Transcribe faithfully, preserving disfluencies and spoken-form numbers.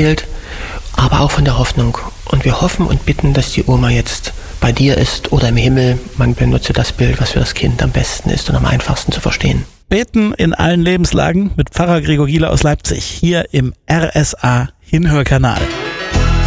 erzählt, aber auch von der Hoffnung. Und wir hoffen und bitten, dass die Oma jetzt bei dir ist oder im Himmel. Man benutze das Bild, was für das Kind am besten ist und am einfachsten zu verstehen. Beten in allen Lebenslagen mit Pfarrer Gregor Giele aus Leipzig, hier im R S A Hinhörkanal.